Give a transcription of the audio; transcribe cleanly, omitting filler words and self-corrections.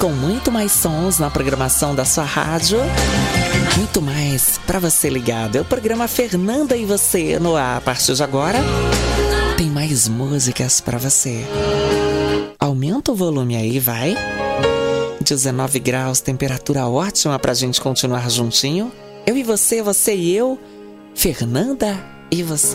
com muito mais sons na programação da sua rádio. Muito mais pra você ligado. É o programa Fernanda e Você no ar. A partir de agora, tem mais músicas pra você. Aumenta o volume aí, vai. 19 graus, temperatura ótima pra gente continuar juntinho. Eu e você, você e eu. Fernanda e Você.